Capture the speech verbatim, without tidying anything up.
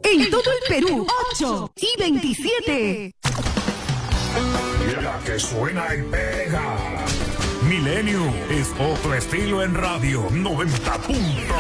En todo el Perú, ocho y veintisiete. La que suena y pega. Milenio es otro estilo en radio noventa punto